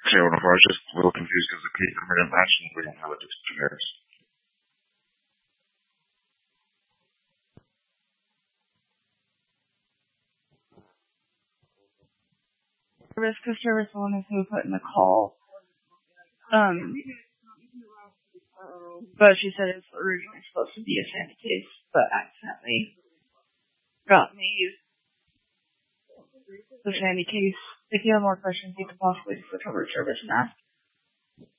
Okay, well, I was just a little confused because the customer didn't mention we didn't have a dictionary. Customer service one is who put in the call. But she said it's originally supposed to be a Sandy case, but accidentally got me the Sandy case. If you have more questions, you can possibly switch over to service and ask.